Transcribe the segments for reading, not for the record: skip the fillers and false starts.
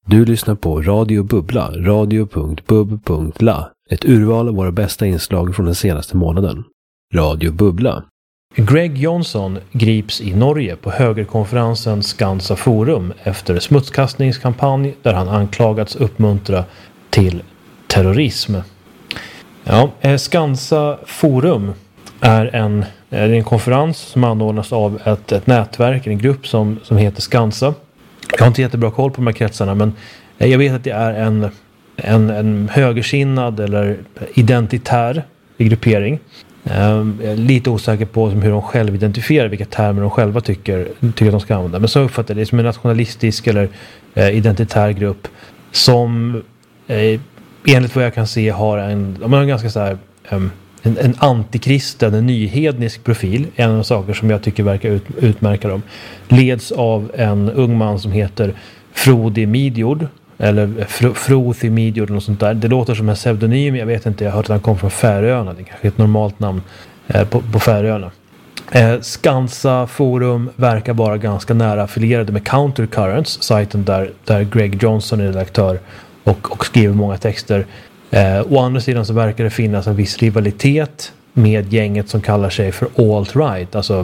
Du lyssnar på Radio Bubbla, radio.bub.la. Ett urval av våra bästa inslag från den senaste månaden. Radio Bubbla. Greg Johnson grips i Norge på högerkonferensen Skansa Forum efter smutskastningskampanj där han anklagats uppmuntra till terrorism. Ja, Skansa Forum är en konferens som anordnas av ett nätverk, en grupp som heter Skansa. Jag har inte jättebra koll på de här kretsarna, men jag vet att det är en högersinnad eller identitär gruppering. Jag är lite osäker på hur de själva identifierar, vilka termer de själva tycker att de ska använda. Men så uppfattar jag det som en nationalistisk eller identitär grupp som enligt vad jag kan se har en ganska så här, en antikristen, en nyhednisk profil. En av de saker som jag tycker verkar utmärka dem. Leds av en ung man som heter Frode Midjord. Eller Frothi Midjord eller något sånt där. Det låter som en pseudonym, jag vet inte. Jag har hört att han kom från Färöarna. Det är kanske ett normalt namn på Färöarna. Skansa Forum verkar vara ganska nära affilierade med Countercurrents, sajten där Greg Johnson är redaktör och skriver många texter. Å andra sidan så verkar det finnas en viss rivalitet med gänget som kallar sig för alt-right. Alltså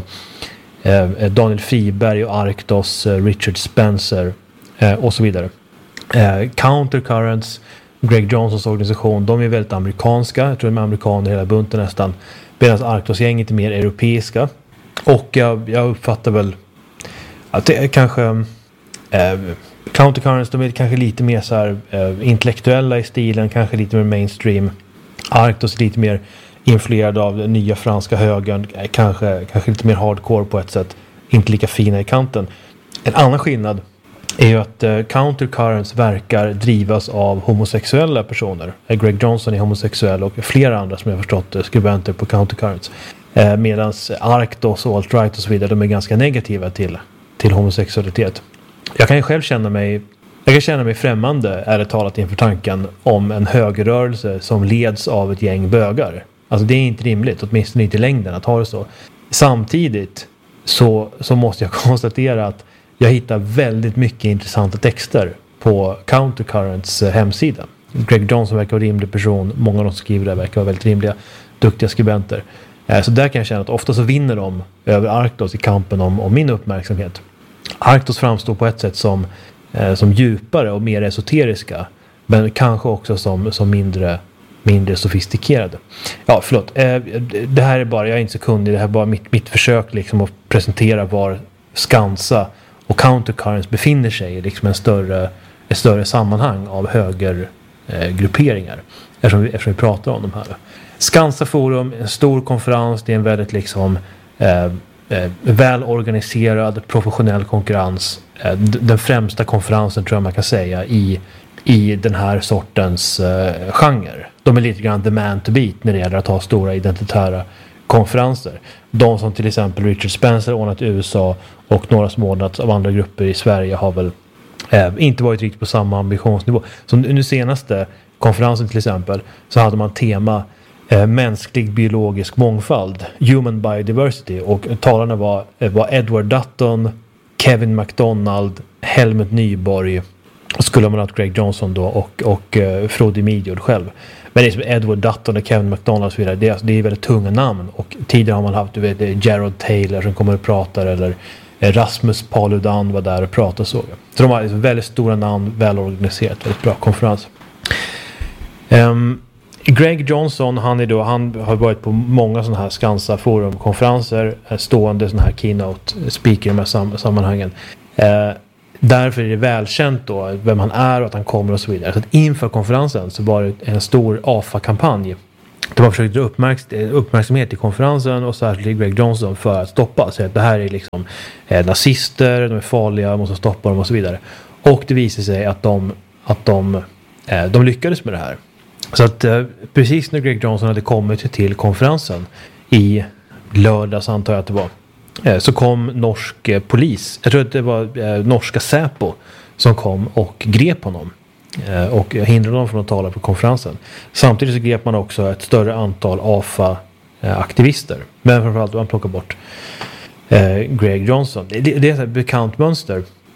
Daniel Friberg och Arktos, Richard Spencer och så vidare. Countercurrents, Greg Johnsons organisation, de är väldigt amerikanska. Jag tror de är amerikaner hela bunten nästan. Medan Arktos-gänget är mer europeiska. Och jag uppfattar väl att det är kanske Countercurrents, de är kanske lite mer så här intellektuella i stilen, kanske lite mer mainstream. Arktos är lite mer influerad av den nya franska högern, kanske lite mer hardcore på ett sätt, inte lika fina i kanten. En annan skillnad är ju att Countercurrents verkar drivas av homosexuella personer. Greg Johnson är homosexuell och flera andra som jag har förstått skribenter på Countercurrents. Medan Arktos och alt-right och så vidare, de är ganska negativa till homosexualitet. Jag kan ju själv känna mig främmande, ärligt talat, inför tanken om en högerrörelse som leds av ett gäng bögar. Alltså det är inte rimligt, åtminstone inte i längden att ha det så. Samtidigt så måste jag konstatera att jag hittar väldigt mycket intressanta texter på Countercurrents hemsida. Greg Johnson verkar vara en rimlig person, många av de som skriver där verkar vara väldigt rimliga, duktiga skribenter. Så där kan jag känna att ofta så vinner de över Arktos i kampen om min uppmärksamhet. Arktos framstår på ett sätt som djupare och mer esoteriska, men kanske också som mindre sofistikerade. Ja, förlåt. Det här är bara, jag är inte så kunnig, det här är bara mitt försök liksom att presentera var Skansa och Countercurrents befinner sig i liksom ett större sammanhang av högergrupperingar. Eftersom vi pratar om de här. Skansa Forum, en stor konferens, det är en väldigt liksom välorganiserad, professionell konkurrens. Den främsta konferensen tror jag man kan säga i den här sortens genre. De är lite grann the man to beat när det gäller att ha stora identitära konferenser. De som till exempel Richard Spencer ordnat i USA och några som ordnats av andra grupper i Sverige har väl inte varit riktigt på samma ambitionsnivå. Som nu senaste konferensen till exempel så hade man tema mänsklig biologisk mångfald, human biodiversity, och talarna var Edward Dutton, Kevin MacDonald, Helmut Nyborg, och skulle man ha haft Greg Johnson då och Frode Midjord själv. Men det är som Edward Dutton och Kevin MacDonald och så vidare, det är väldigt tunga namn, och tidigare har man haft Gerald Taylor som kommer och pratar, eller Rasmus Paludan var där och pratade så de har liksom väldigt stora namn, välorganiserat, väldigt bra konferens. Greg Johnson, han har varit på många sådana här Skansa Forum-konferenser, stående sådana här keynote speaker i de här sammanhangen. Därför är det välkänt då vem han är och att han kommer och så vidare. Så att inför konferensen så var det en stor AFA-kampanj. De har försökt dra uppmärksamhet i konferensen och särskilt Greg Johnson för att stoppa. Så att det här är liksom nazister, de är farliga, måste stoppa dem och så vidare. Och det visar sig att de lyckades med det här. Så att precis när Greg Johnson hade kommit till konferensen i lördags, antar jag att det var, så kom norsk polis, jag tror att det var norska Säpo som kom och grep honom och hindrade honom från att tala på konferensen. Samtidigt så grep man också ett större antal AFA-aktivister, men framförallt man plockade bort Greg Johnson. Det är ett bekant mönster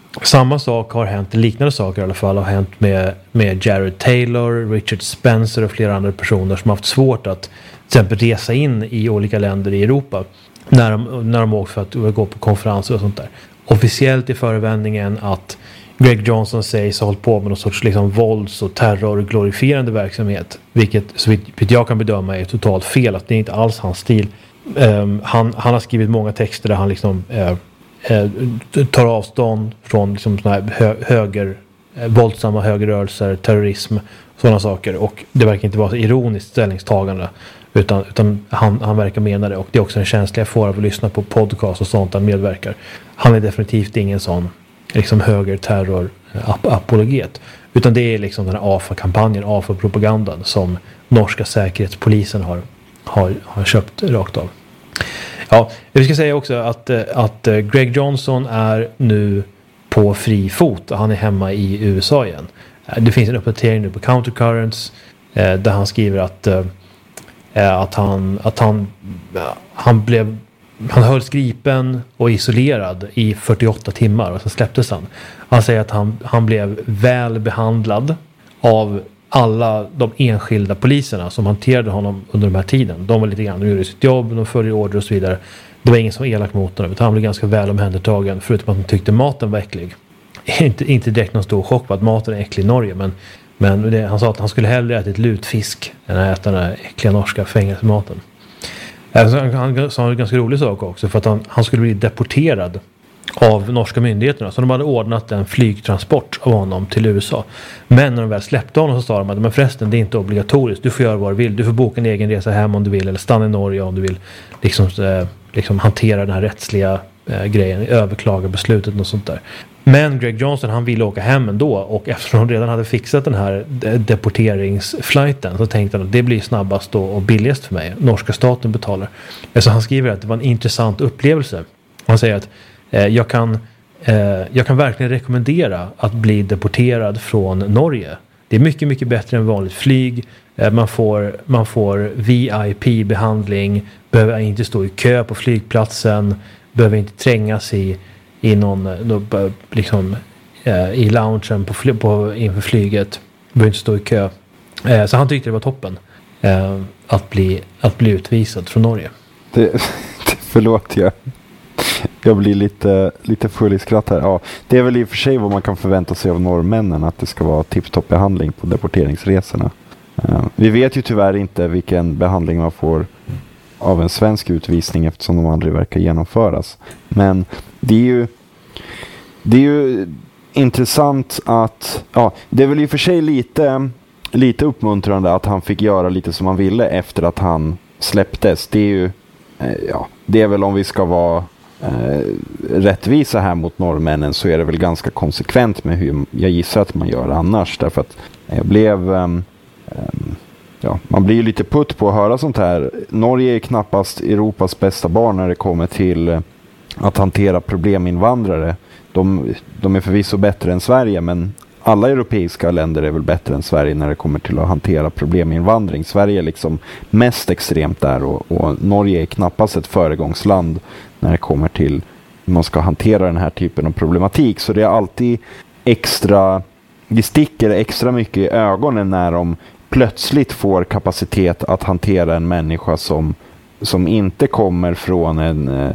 Samma sak har hänt, liknande saker i alla fall, har hänt med Jared Taylor, Richard Spencer och flera andra personer som har haft svårt att till exempel resa in i olika länder i Europa när de åker för att gå på konferenser och sånt där. Officiellt i förevändningen att Greg Johnson sägs ha hållit på med någon sorts liksom vålds- och terrorglorifierande verksamhet, vilket så vitt jag kan bedöma är totalt fel, att det är inte alls hans stil. Han har skrivit många texter där han liksom tar avstånd från liksom såna här våldsamma högerrörelser, terrorism, sådana saker, och det verkar inte vara så ironiskt ställningstagande, utan han verkar mena det, och det är också en känsla jag får av att lyssna på podcast och sånt han medverkar. Han är definitivt ingen sån liksom höger-terror-apologet, utan det är liksom den här AFA-kampanjen, AFA-propagandan som norska säkerhetspolisen har köpt rakt av. Ja, vi ska säga också att Greg Johnson är nu på fri fot och han är hemma i USA igen. Det finns en uppdatering nu på Countercurrents där han skriver att han hölls gripen och isolerad i 48 timmar och så släpptes han. Han säger att han blev väl behandlad av alla de enskilda poliserna som hanterade honom under den här tiden. De var lite grann, de gjorde sitt jobb, de följde order och så vidare. Det var ingen som var elak mot honom, utan han blev ganska väl omhändertagen, förutom att han tyckte maten var äcklig. Inte direkt någon stor chock på att maten är äcklig i Norge, men han sa att han skulle hellre äta ett lutfisk än att äta den här äckliga norska fängelsematen. Han sa en ganska rolig sak också, för att han skulle bli deporterad av norska myndigheterna. Så de hade ordnat en flygtransport av honom till USA. Men när de väl släppte honom så sa de att men förresten, det är inte obligatoriskt. Du får göra vad du vill. Du får boka en egen resa hem om du vill, eller stanna i Norge om du vill liksom hantera den här rättsliga grejen, överklaga beslutet och sånt där. Men Greg Johnson, han ville åka hem ändå, och eftersom de redan hade fixat den här deporteringsflighten så tänkte han att det blir snabbast och billigast för mig. Norska staten betalar. Så han skriver att det var en intressant upplevelse. Han säger att jag kan verkligen rekommendera att bli deporterad från Norge. Det är mycket, mycket bättre än vanligt flyg. Man får VIP-behandling, behöver inte stå i kö på flygplatsen, behöver inte trängas i loungen inför flyget, behöver inte stå i kö. Så han tyckte det var toppen att bli utvisad från Norge. Förlåt, jag blir lite full i skratt här. Ja, det är väl i och för sig vad man kan förvänta sig av norrmännen, att det ska vara tipptopp behandling på deporteringsresorna. Vi vet ju tyvärr inte vilken behandling man får av en svensk utvisning, eftersom de aldrig verkar genomföras. Men det är ju intressant att det är väl i och för sig lite uppmuntrande att han fick göra lite som han ville efter att han släpptes. Det är ju det är väl, om vi ska vara rättvisa här mot norrmännen, så är det väl ganska konsekvent med hur jag gissar att man gör annars, därför att jag blev man blir ju lite putt på att höra sånt här. Norge är knappast Europas bästa barn när det kommer till att hantera probleminvandrare. De är förvisso bättre än Sverige, men alla europeiska länder är väl bättre än Sverige när det kommer till att hantera probleminvandring. Sverige är liksom mest extremt där, och Norge är knappast ett föregångsland när det kommer till hur man ska hantera den här typen av problematik. Så det är alltid det sticker extra mycket i ögonen när de plötsligt får kapacitet att hantera en människa som inte kommer från en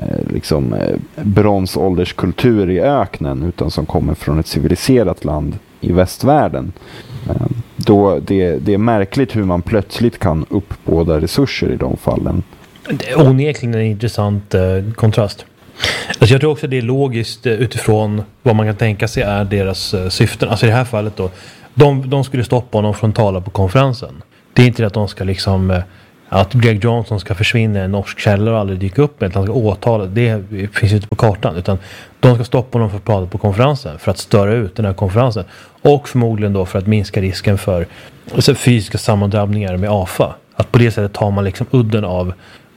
bronsålderskultur i öknen, utan som kommer från ett civiliserat land i västvärlden. Då det är märkligt hur man plötsligt kan uppbåda resurser i de fallen. Det är onekligen en intressant kontrast. Alltså jag tror också det är logiskt utifrån vad man kan tänka sig är deras syften. Alltså i det här fallet då, de skulle stoppa honom från att tala på konferensen. Det är inte det att de ska att Greg Johnson ska försvinna i en norsk källare och aldrig dyka upp med, att han ska åtala. Det finns ju inte på kartan, utan de ska stoppa honom för att prata på konferensen, för att störa ut den här konferensen, och förmodligen då för att minska risken för fysiska sammandrabbningar med AFA. Att på det sättet tar man liksom udden av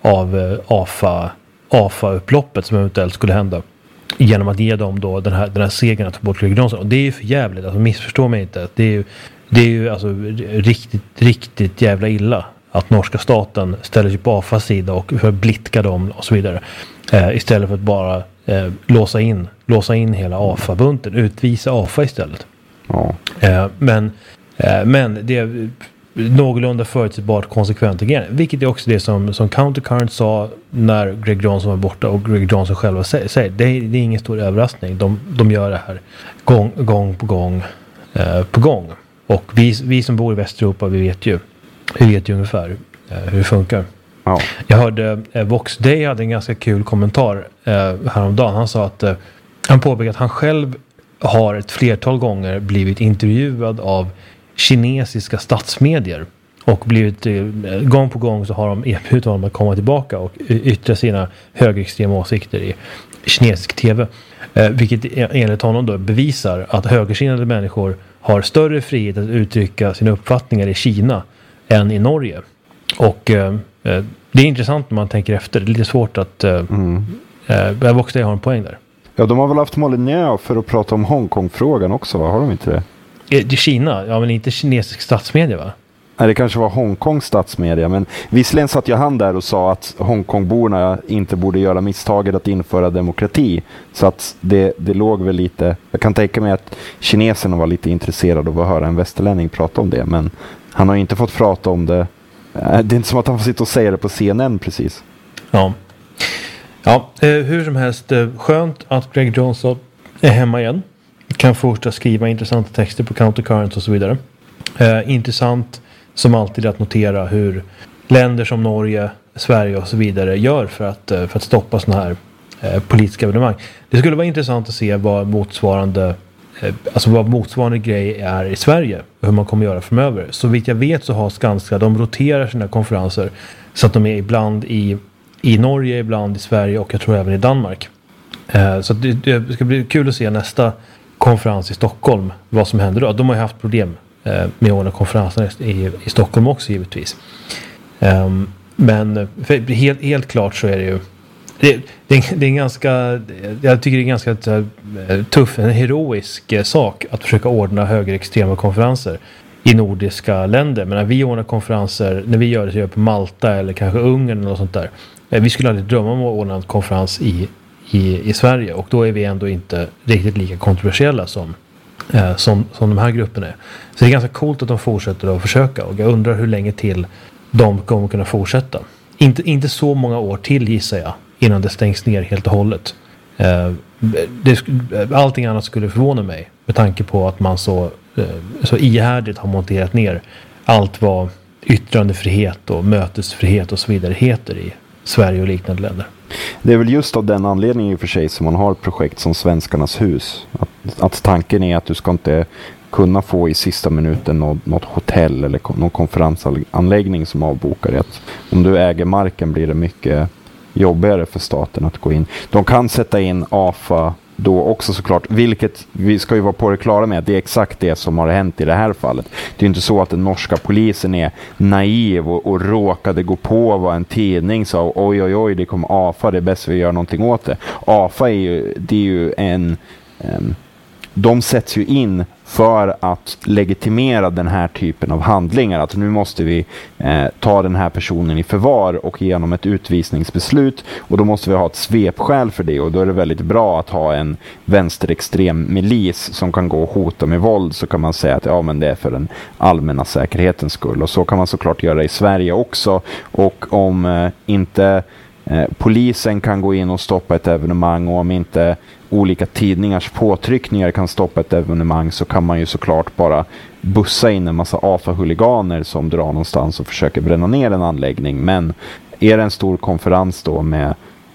AFA-upploppet som eventuellt skulle hända, genom att ge dem då den här segern att ta bort Greg Johnson. Och det är ju för jävligt, alltså missförstå mig inte. Det är ju alltså riktigt jävla illa att norska staten ställer sig på AFAs sida och för att blidka dem och så vidare. Istället för att bara låsa in låsa in hela AFA-bunten, utvisa AFA istället. Ja. Men det är någorlunda förutsägbart konsekvent agerande. Vilket är också det som Countercurrent sa när Greg Johnson var borta, och Greg Johnson själva säger. Det är ingen stor överraskning. De gör det här gång på gång. Och vi som bor i Västeuropa, vi vet ju ungefär hur det funkar. Ja. Jag hörde Vox Day hade en ganska kul kommentar häromdagen. Han sa att han påpekade att han själv har ett flertal gånger blivit intervjuad av kinesiska statsmedier och blivit gång på gång så har de erbjudit honom att komma tillbaka och yttra sina högerextrema åsikter i kinesisk tv. Vilket enligt honom då bevisar att högersinnade människor har större frihet att uttrycka sina uppfattningar i Kina än i Norge. Och det är intressant när man tänker efter. Det är lite svårt att jag också har en poäng där. Ja, de har väl haft Molyneux för att prata om Hongkong-frågan också, va? Har de inte det? I Kina? Ja, men inte kinesisk statsmedia, va? Nej, det kanske var Hongkongs statsmedia, men visserligen satt jag han där och sa att Hongkongborna inte borde göra misstaget att införa demokrati. Så att det låg väl lite... Jag kan tänka mig att kineserna var lite intresserade av att höra en västerlänning prata om det, men han har inte fått prata om det. Det är inte som att han får sitta och säga det på CNN precis. Ja, hur som helst, skönt att Greg Johnson är hemma igen. Kan fortsätta skriva intressanta texter på Countercurrent och så vidare. Intressant som alltid att notera hur länder som Norge, Sverige och så vidare gör för att stoppa såna här politiska evenemang. Det skulle vara intressant att se vad motsvarande grej är i Sverige och hur man kommer göra framöver. Så vitt jag vet så har Skanska, de roterar sina konferenser så att de är ibland i Norge, ibland i Sverige och jag tror även i Danmark. Så det ska bli kul att se nästa konferens i Stockholm, vad som händer då. De har ju haft problem med ordna konferensen i Stockholm också givetvis. Men helt klart så är det ju det är en ganska, jag tycker det är en ganska tuff, en heroisk sak att försöka ordna högerextrema konferenser i nordiska länder. Men när vi ordnar konferenser, när vi gör det så gör på Malta eller kanske Ungern eller något sånt där. Vi skulle aldrig drömma om att ordna en konferens i Sverige, och då är vi ändå inte riktigt lika kontroversiella som de här grupperna är. Så det är ganska coolt att de fortsätter att försöka, och jag undrar hur länge till de kommer kunna fortsätta. Inte så många år till gissar jag innan det stängs ner helt och hållet. Allting annat skulle förvåna mig med tanke på att man så ihärdigt har monterat ner allt vad yttrandefrihet och mötesfrihet och så vidare heter i Sverige och liknande länder. Det är väl just av den anledningen i och för sig som man har ett projekt som Svenskarnas hus. Att tanken är att du ska inte kunna få i sista minuten något hotell eller någon konferensanläggning som avbokar. Att om du äger marken blir det mycket jobbigare för staten att gå in. De kan sätta in AFA då också såklart, vilket vi ska ju vara på det klara med att det är exakt det som har hänt i det här fallet. Det är inte så att den norska polisen är naiv och råkade gå på vad en tidning sa, oj, det kommer AFA, det är bäst vi gör någonting åt det. AFA är ju de sätts ju in för att legitimera den här typen av handlingar. Att nu måste vi ta den här personen i förvar och genom ett utvisningsbeslut, och då måste vi ha ett svepskäl för det, och då är det väldigt bra att ha en vänsterextrem milis som kan gå och hota med våld. Så kan man säga att men det är för den allmänna säkerhetens skull, och så kan man såklart göra i Sverige också. Och om inte polisen kan gå in och stoppa ett evenemang, och om inte olika tidningars påtryckningar kan stoppa ett evenemang, så kan man ju såklart bara bussa in en massa AFA-huliganer som drar någonstans och försöker bränna ner en anläggning. Men är det en stor konferens då med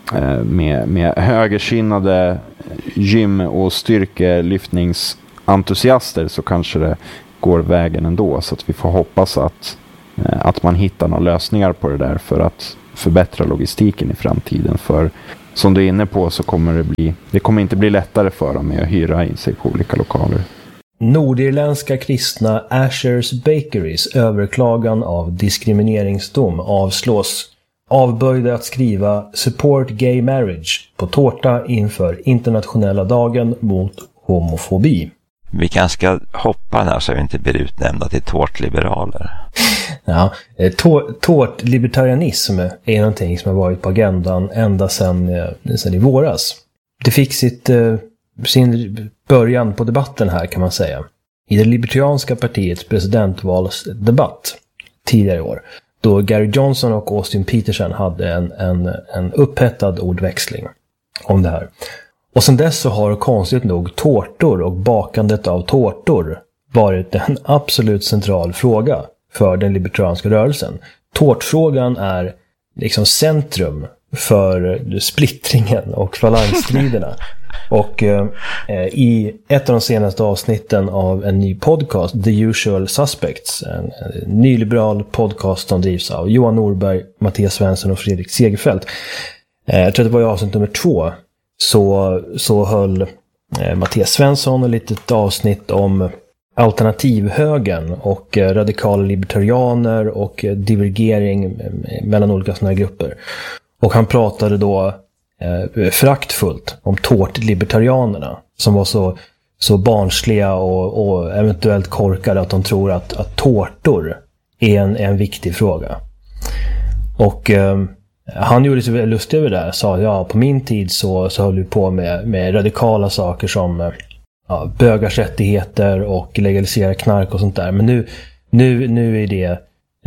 högersinnade gym- och styrkelyftningsentusiaster, så kanske det går vägen ändå. Så att vi får hoppas att man hittar några lösningar på det där för att förbättra logistiken i framtiden. För som du är inne på så kommer det kommer inte bli lättare för dem med att hyra in sig på olika lokaler. Nordirländska kristna Ashers Bakeries överklagan av diskrimineringsdom avslås. Avböjde att skriva Support Gay Marriage på tårta inför internationella dagen mot homofobi. Vi kanske ska hoppa här så vi inte blir utnämnda till tårtliberaler. Ja, tårtlibertarianism är någonting som har varit på agendan ända sedan i våras. Det fick sitt sin början på debatten här, kan man säga. I det libertarianska partiets presidentvalsdebatt tidigare i år. Då Gary Johnson och Austin Peterson hade en upphettad ordväxling om det här. Och sen dess så har konstigt nog tårtor och bakandet av tårtor varit en absolut central fråga för den libertarianska rörelsen. Tårtfrågan är liksom centrum för splittringen och falangstriderna. Och i ett av de senaste avsnitten av en ny podcast, The Usual Suspects, en nyliberal podcast som drivs av Johan Norberg, Mattias Svensson och Fredrik Segerfeldt. Jag tror att det var i avsnitt nummer 2 så höll Mattias Svensson ett litet avsnitt om alternativhögern och radikala libertarianer och divergering mellan olika sådana här grupper. Och han pratade då föraktfullt om tårtlibertarianerna som var så barnsliga och eventuellt korkade att de tror att tårtor är en viktig fråga. Och han gjorde sig väldigt lustig över det där. Sa på min tid så höll vi på med radikala saker som bögars rättigheter och legalisera knark och sånt där. Men nu är det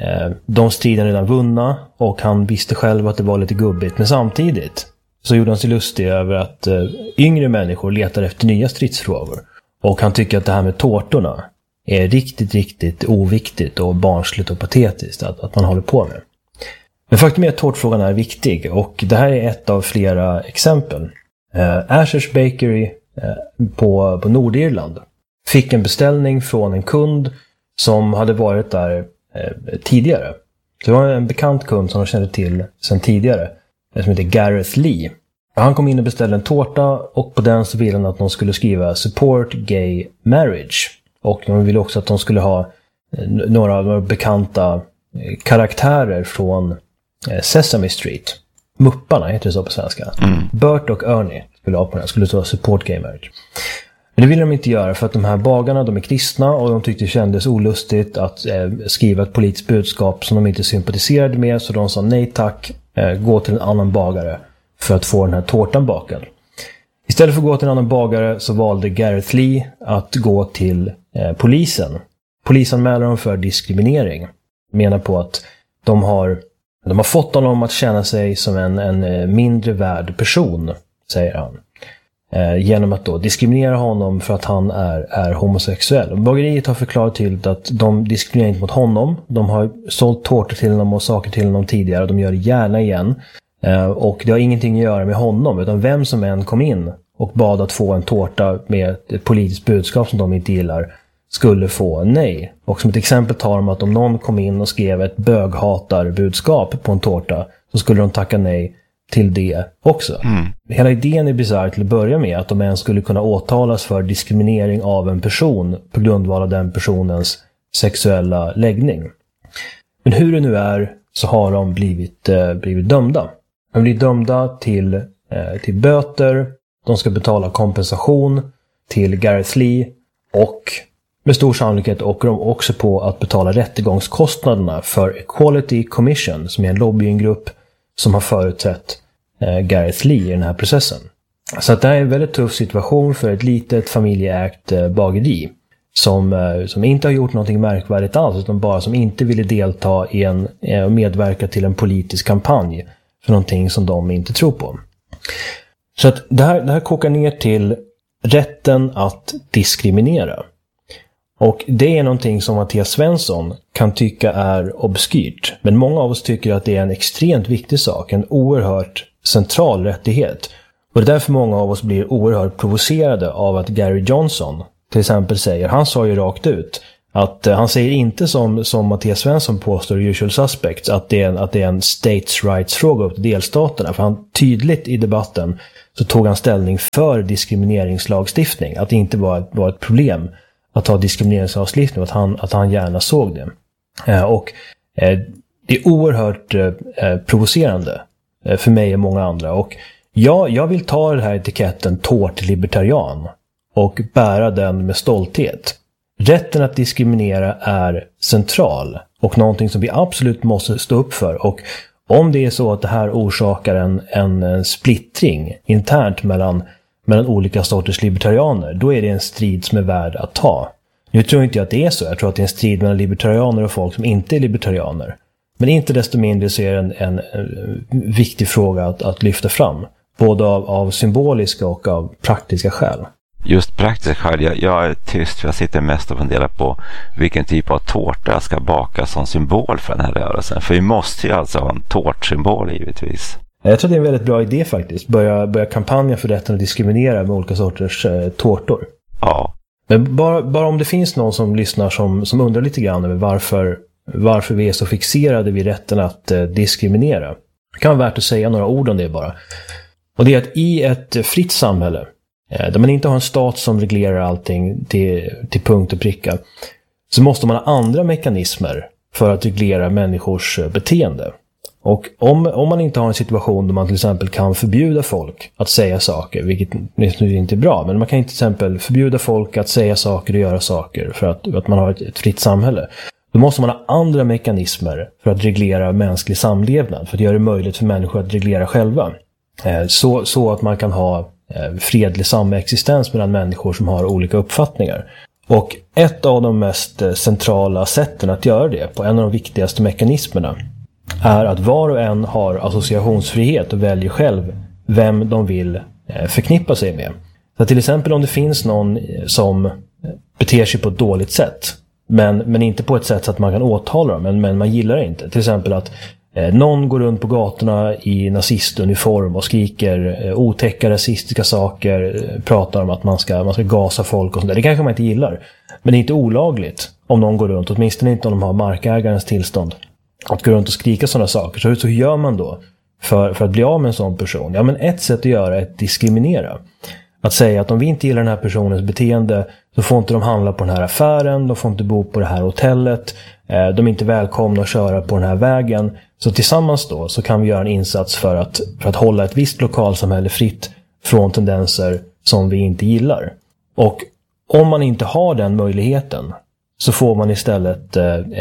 de striderna redan vunna och han visste själv att det var lite gubbigt. Men samtidigt så gjorde han sig lustig över att yngre människor letar efter nya stridsfrågor. Och han tycker att det här med tårtorna är riktigt, riktigt oviktigt och barnsligt och patetiskt att man håller på med. Men faktum är att tårtfrågan är viktig och det här är ett av flera exempel. Ashers Bakery på Nordirland fick en beställning från en kund som hade varit där tidigare. Det var en bekant kund som de kände till sedan tidigare som heter Gareth Lee. Han kom in och beställde en tårta och på den så ville han att de skulle skriva Support Gay Marriage. Och de ville också att de skulle ha några bekanta karaktärer från Sesame Street. Mupparna heter det så på svenska. Bert och Ernie skulle ha på den. Skulle stå Support Gay Marriage. Men det ville de inte göra för att de här bagarna, de är kristna och de tyckte det kändes olustigt att skriva ett politiskt budskap som de inte sympatiserade med. Så de sa nej tack, gå till en annan bagare för att få den här tårtan bakad. Istället för att gå till en annan bagare så valde Gareth Lee att gå till polisen. Polisanmäler dem för diskriminering. Menar på att de har fått honom att känna sig som en mindre värd person, säger han. Genom att då diskriminera honom för att han är homosexuell. Bageriet har förklarat till att de diskriminerar inte mot honom. De har sålt tårtor till honom och saker till honom tidigare och de gör det gärna igen. Och det har ingenting att göra med honom utan vem som än kom in och bad att få en tårta med ett politiskt budskap som de inte gillar skulle få nej. Och som ett exempel tar de att om någon kom in och skrev ett böghatarbudskap på en tårta så skulle de tacka nej till det också. Hela idén är bizarr till att börja med att de ens skulle kunna åtalas för diskriminering av en person på grundval av den personens sexuella läggning. Men hur det nu är så har de blivit dömda. De blir dömda till böter, de ska betala kompensation till Gareth Lee och med stor sannolikhet åker de också på att betala rättegångskostnaderna för Equality Commission som är en lobbyinggrupp som har företrätt Gareth Lee i den här processen. Så att det här är en väldigt tuff situation för ett litet familjeägt bageri som inte har gjort någonting märkvärdigt alls utan bara som inte ville delta och medverka till en politisk kampanj för någonting som de inte tror på. Så att det här kokar ner till rätten att diskriminera. Och det är någonting som Mattias Svensson kan tycka är obskyrt. Men många av oss tycker att det är en extremt viktig sak. En oerhört central rättighet. Och det är därför många av oss blir oerhört provocerade av att Gary Johnson till exempel säger. Han sa ju rakt ut att han säger inte som Mattias Svensson påstår i Usual Suspects att det är en states rights fråga upp till delstaterna. För han tydligt i debatten så tog han ställning för diskrimineringslagstiftning. Att det inte var ett problem att ha diskrimineringslagstiftning och att han gärna såg det. Och det är oerhört provocerande för mig och många andra. Och jag vill ta den här etiketten tårtlibertarian och bära den med stolthet. Rätten att diskriminera är central och någonting som vi absolut måste stå upp för. Och om det är så att det här orsakar en splittring internt mellan mellan olika sorters libertarianer, då är det en strid som är värd att ta. Nu tror inte jag att det är så. Jag tror att det är en strid mellan libertarianer och folk som inte är libertarianer. Men inte desto mindre så är det en viktig fråga att lyfta fram. Både av symboliska och av praktiska skäl. Just praktiska skäl, jag är tyst för jag sitter mest och funderar på vilken typ av tårta jag ska baka som symbol för den här rörelsen. För vi måste ju alltså ha en tårtsymbol givetvis. Jag tror det är en väldigt bra idé faktiskt. Börja kampanja för rätten att diskriminera med olika sorters tårtor. Ja. Men bara om det finns någon som lyssnar som undrar lite grann över varför vi är så fixerade vid rätten att diskriminera. Det kan vara värt att säga några ord om det bara. Och det är att i ett fritt samhälle, där man inte har en stat som reglerar allting till punkt och pricka, så måste man ha andra mekanismer för att reglera människors beteende. Och om man inte har en situation där man till exempel kan förbjuda folk att säga saker, vilket nu inte är bra, men man kan inte till exempel förbjuda folk att säga saker och göra saker för att man har ett fritt samhälle. Då måste man ha andra mekanismer för att reglera mänsklig samlevnad, för att göra det möjligt för människor att reglera själva. Så att man kan ha fredlig samexistens mellan människor som har olika uppfattningar. Och ett av de mest centrala sätten att göra det, på en av de viktigaste mekanismerna, är att var och en har associationsfrihet och väljer själv vem de vill förknippa sig med. Så till exempel om det finns någon som beter sig på ett dåligt sätt, men inte på ett sätt så att man kan åtala dem, men man gillar det inte. Till exempel att någon går runt på gatorna i nazistuniform och skriker otäcka rasistiska saker, pratar om att man ska gasa folk och sånt där. Det kanske man inte gillar. Men det är inte olagligt om någon går runt, åtminstone inte om de har markägarens tillstånd, att gå runt och skrika sådana saker. Så hur gör man då för att bli av med en sån person? Ja, men ett sätt att göra är att diskriminera. Att säga att om vi inte gillar den här personens beteende så får inte de handla på den här affären, de får inte bo på det här hotellet, de är inte välkomna att köra på den här vägen. Så tillsammans då så kan vi göra en insats för att hålla ett visst lokalsamhälle fritt från tendenser som vi inte gillar. Och om man inte har den möjligheten så får man istället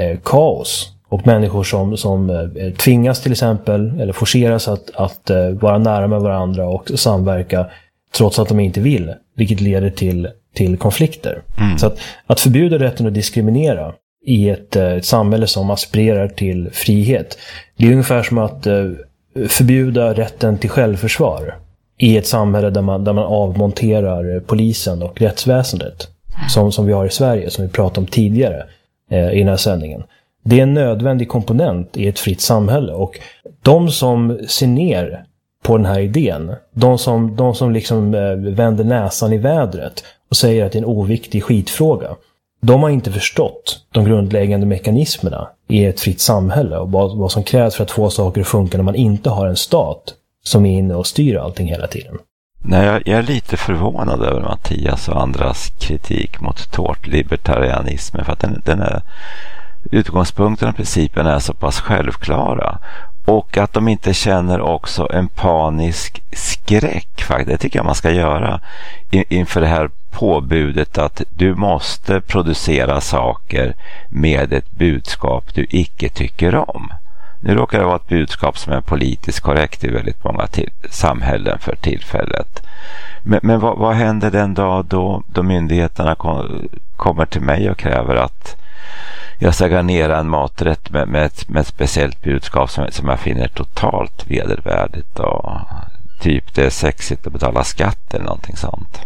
kaos. Och människor som tvingas till exempel, eller forceras att vara nära med varandra och samverka trots att de inte vill, vilket leder till konflikter. Så att förbjuda rätten att diskriminera i ett samhälle som aspirerar till frihet, det är ungefär som att förbjuda rätten till självförsvar i ett samhälle där man avmonterar polisen och rättsväsendet, som vi har i Sverige, som vi pratade om tidigare i den här sändningen. Det är en nödvändig komponent i ett fritt samhälle, och de som ser ner på den här idén, de som liksom vänder näsan i vädret och säger att det är en oviktig skitfråga, de har inte förstått de grundläggande mekanismerna i ett fritt samhälle och vad som krävs för att få saker att funka när man inte har en stat som är inne och styr allting hela tiden. Nej, jag är lite förvånad över Mattias och andras kritik mot tårtlibertarianismen, för att den är, utgångspunkten och principen är så pass självklara, och att de inte känner också en panisk skräck, faktiskt. Det tycker jag man ska göra inför det här påbudet att du måste producera saker med ett budskap du icke tycker om. Nu råkar det vara ett budskap som är politiskt korrekt i väldigt många samhällen för tillfället. Men vad händer den dag då myndigheterna kommer till mig och kräver att jag ska garnera en maträtt med ett speciellt budskap som jag finner totalt vedervärdigt, och typ det är sexigt att betala skatt eller någonting sånt.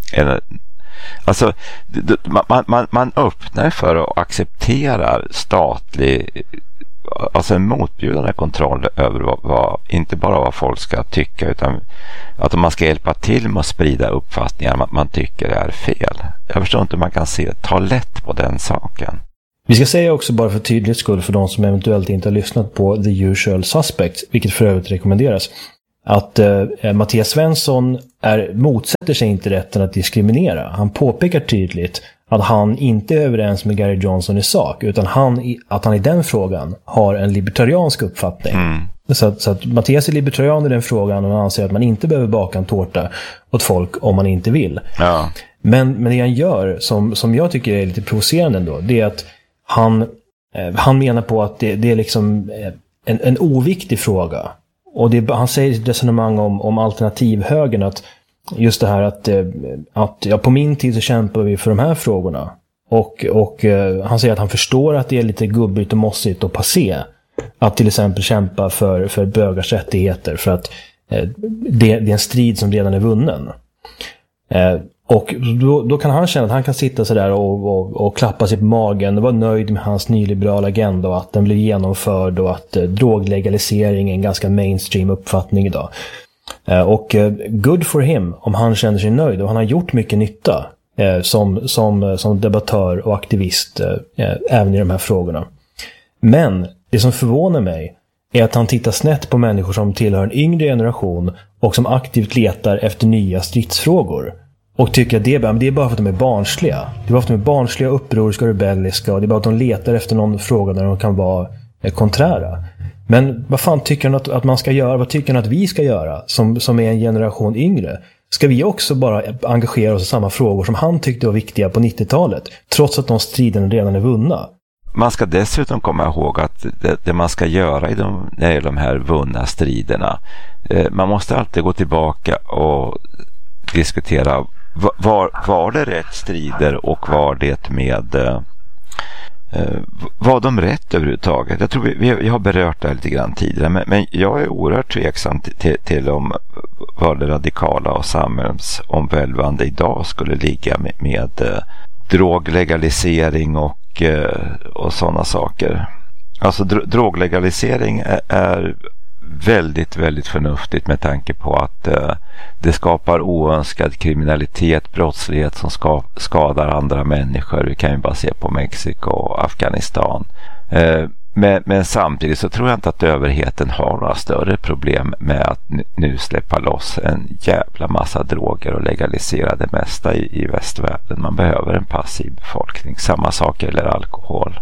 Alltså man öppnar för att acceptera statlig, alltså en motbjudande kontroll över inte bara vad folk ska tycka, utan att man ska hjälpa till med att sprida uppfattningar man tycker är fel. Jag förstår inte hur man kan ta lätt på den saken. Vi ska säga också, bara för tydlighets skull, för de som eventuellt inte har lyssnat på The Usual Suspects, vilket för övrigt rekommenderas, att Mattias Svensson motsätter sig inte rätten att diskriminera. Han påpekar tydligt att han inte är överens med Gary Johnson i sak, utan att han i den frågan har en libertariansk uppfattning. Så att Mattias är libertarian i den frågan, och han anser att man inte behöver baka en tårta åt folk om man inte vill. Ja. Men det han gör, som jag tycker är lite provocerande ändå, det är att han menar på att det är liksom en oviktig fråga. Och han säger i ett resonemang om alternativhögern att just det här att på min tid så kämpar vi för de här frågorna. Och han säger att han förstår att det är lite gubbigt och mossigt och passé att till exempel kämpa för bögars rättigheter, för att det är en strid som redan är vunnen. Och då kan han känna att han kan sitta så där och klappa sig på magen och vara nöjd med hans nyliberala agenda och att den blir genomförd och att droglegalisering är en ganska mainstream uppfattning idag. Och good for him om han känner sig nöjd, och han har gjort mycket nytta som debattör och aktivist även i de här frågorna. Men det som förvånar mig är att han tittar snett på människor som tillhör en yngre generation och som aktivt letar efter nya stridsfrågor. Och tycker att det är bara för att de är barnsliga. Det är bara för att de är barnsliga, upproriska och rebelliska. Och det är bara att de letar efter någon fråga där de kan vara konträra. Men vad fan tycker han att man ska göra? Vad tycker han att vi ska göra som är en generation yngre? Ska vi också bara engagera oss i samma frågor som han tyckte var viktiga på 90-talet? Trots att de striderna redan är vunna. Man ska dessutom komma ihåg att det man ska göra när det är de här vunna striderna, man måste alltid gå tillbaka och diskutera var det rätt strider och var de rätt överhuvudtaget. Jag tror vi har berört det lite grann tidigare, men jag är oerhört tveksam till om vad det radikala och samhällsomvälvande idag skulle ligga med droglegalisering och sådana saker. Alltså droglegalisering är väldigt, väldigt förnuftigt med tanke på att det skapar oönskad kriminalitet, brottslighet som skadar andra människor. Vi kan ju bara se på Mexiko och Afghanistan. Men samtidigt så tror jag inte att överheten har några större problem med att nu släppa loss en jävla massa droger och legalisera det mesta i västvärlden. Man behöver en passiv befolkning. Samma sak eller alkohol.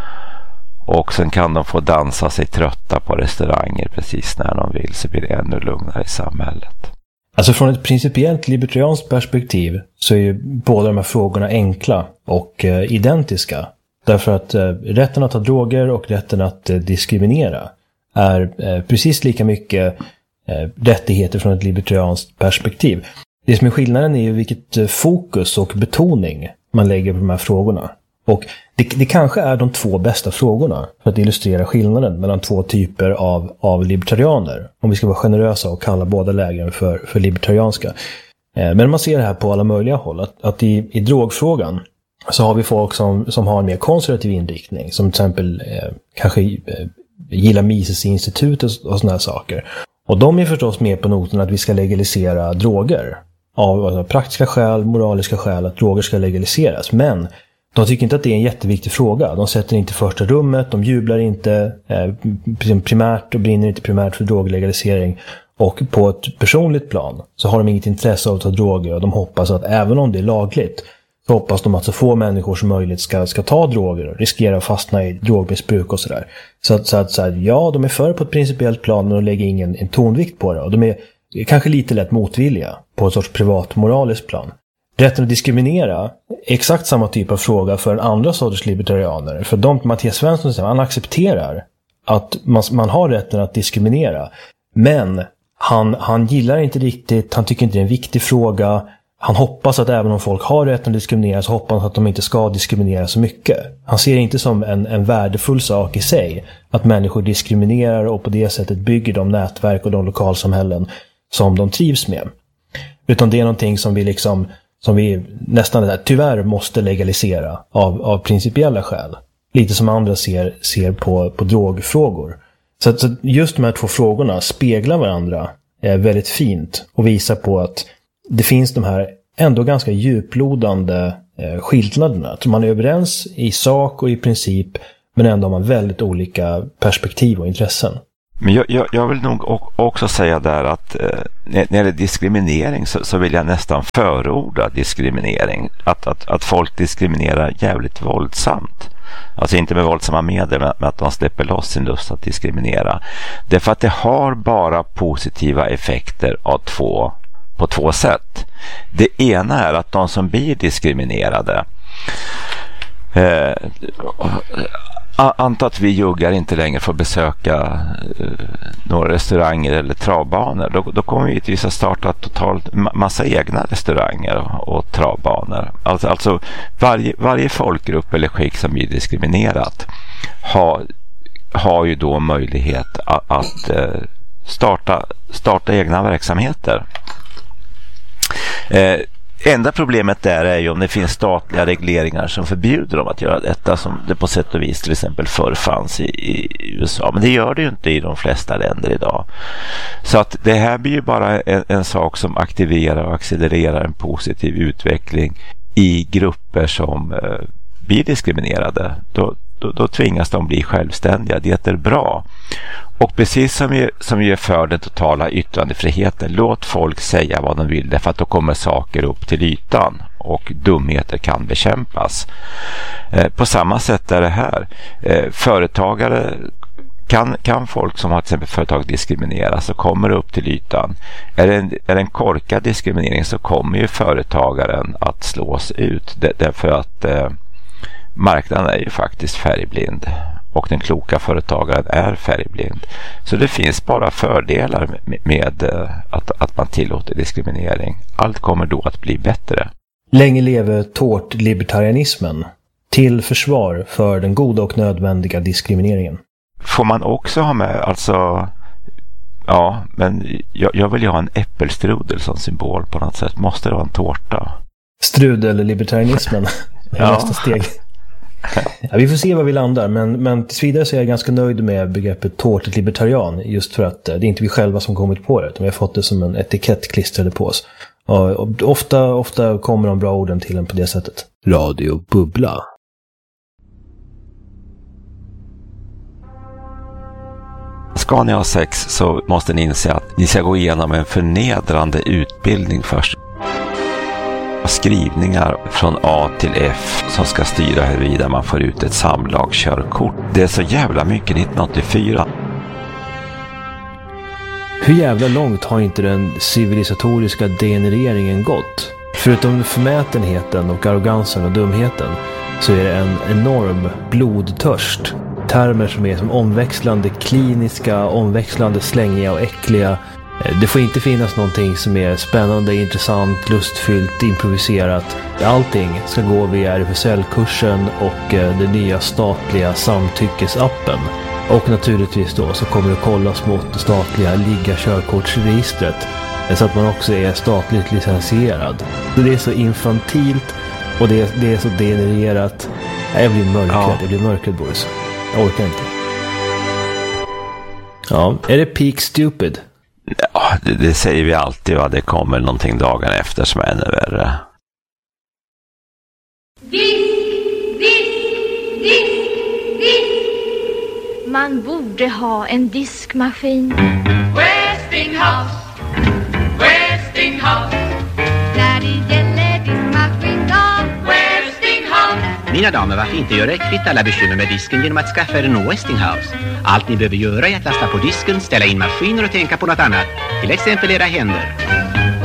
Och sen kan de få dansa sig trötta på restauranger precis när de vill, så blir det ännu lugnare i samhället. Alltså från ett principiellt libertarianskt perspektiv så är ju båda de här frågorna enkla och identiska. Därför att rätten att ha droger och rätten att diskriminera är precis lika mycket rättigheter från ett libertarianskt perspektiv. Det som är skillnaden är ju vilket fokus och betoning man lägger på de här frågorna. Och det kanske är de två bästa frågorna för att illustrera skillnaden mellan två typer av libertarianer. Om vi ska vara generösa och kalla båda lägen för libertarianska. Men man ser det här på alla möjliga håll. Att i drogfrågan så har vi folk som har en mer konservativ inriktning. Som till exempel kanske gillar Mises-institutet och såna här saker. Och de är förstås med på noten att vi ska legalisera droger. Av praktiska skäl, moraliska skäl att droger ska legaliseras. Men de tycker inte att det är en jätteviktig fråga. De sätter inte i första rummet, de jublar inte primärt och brinner inte primärt för droglegalisering. Och på ett personligt plan så har de inget intresse av att ta droger, och de hoppas att även om det är lagligt så hoppas de att så få människor som möjligt ska ta droger och riskera att fastna i drogmissbruk och sådär. Så att ja, de är för på ett principiellt plan, men de lägger ingen tonvikt på det. Och de är kanske lite lätt motvilliga på ett sorts privat moraliskt plan. Rätten att diskriminera är exakt samma typ av fråga för en andra sorts libertarianer. För Mattias Svensson säger, han accepterar att man har rätten att diskriminera. Men han gillar inte riktigt, han tycker inte det är en viktig fråga. Han hoppas att även om folk har rätten att diskriminera så hoppas han att de inte ska diskriminera så mycket. Han ser det inte som en värdefull sak i sig att människor diskriminerar och på det sättet bygger de nätverk och de lokalsamhällen som de trivs med. Utan det är någonting som vi nästan där, tyvärr måste legalisera av principiella skäl. Lite som andra ser på drogfrågor. Så just de här två frågorna speglar varandra väldigt fint och visar på att det finns de här ändå ganska djuplodande skillnaderna. Man är överens i sak och i princip, men ändå har man väldigt olika perspektiv och intressen. Men jag vill nog också säga där att när det gäller diskriminering så vill jag nästan förorda diskriminering. Att folk diskriminerar jävligt våldsamt. Alltså inte med våldsamma medel, men att de släpper loss sin lust att diskriminera. Därför att det har bara positiva effekter på två sätt. Det ena är att de som blir diskriminerade Anta att vi juggar inte längre får besöka några restauranger eller travbanor. Då kommer vi givetvis att starta totalt massa egna restauranger och travbanor. Alltså varje folkgrupp eller skikt som blir diskriminerat har ju då möjlighet att starta egna verksamheter. Enda problemet där är ju om det finns statliga regleringar som förbjuder dem att göra detta, som det på sätt och vis till exempel förr fanns i USA. Men det gör det ju inte i de flesta länder idag. Så att det här blir ju bara en sak som aktiverar och accelererar en positiv utveckling i grupper som blir diskriminerade. Då tvingas de bli självständiga. Det är bra. Och precis som vi är för den totala yttrandefriheten, låt folk säga vad de vill, för att då kommer saker upp till ytan och dumheter kan bekämpas. På samma sätt är det här. Företagare kan folk som har till exempel företag diskrimineras och kommer upp till ytan. Är det en korkad diskriminering så kommer ju företagaren att slås ut därför att marknaden är ju faktiskt färgblind och den kloka företagaren är färgblind. Så det finns bara fördelar med att man tillåter diskriminering. Allt kommer då att bli bättre. Länge leve tårtlibertarianismen, till försvar för den goda och nödvändiga diskrimineringen. Får man också ha med, alltså, ja, men jag vill ju ha en äppelstrudel som symbol på något sätt. Måste det vara en tårta? Strudel-libertarianismen är nästa steg. Ja, vi får se var vi landar, men tills vidare så är jag ganska nöjd med begreppet tårtlibertarian, just för att det är inte vi själva som kommit på det, utan vi har fått det som en etikett klistrade på oss. Och ofta kommer de bra orden till en på det sättet. Radio Bubbla. Ska ni ha sex så måste ni inse att ni ska gå igenom en förnedrande utbildning först. Skrivningar från A till F som ska styra huruvida man får ut ett samlagskörkort. Det är så jävla mycket 1984. Hur jävla långt har inte den civilisatoriska degenereringen gått? Förutom förmätenheten och arrogansen och dumheten så är det en enorm blodtörst. Termer som är som omväxlande kliniska, omväxlande slängiga och äckliga. Det får inte finnas någonting som är spännande, intressant, lustfyllt, improviserat. Allting ska gå via RFSL-kursen och den nya statliga samtyckesappen. Och naturligtvis då så kommer det kollas mot det statliga ligga-körkortsregistret så att man också är statligt licensierad. Så det är så infantilt och det är så degenererat. Jag blir mörkrädd, Boris. Jag orkar inte. Ja, är det peak stupid? Ja, det säger vi alltid, va? Det kommer någonting dagen efter som är ännu värre. Disk! Man borde ha en diskmaskin. Westinghouse. Där det gäller diskmaskin då. Westinghouse. Mina damer, varför inte göra kvitt alla bekymmer med disken genom att skaffa er en Westinghouse? Allt ni behöver göra är att lasta på disken, ställa in maskiner och tänka på något annat. Till exempel era händer.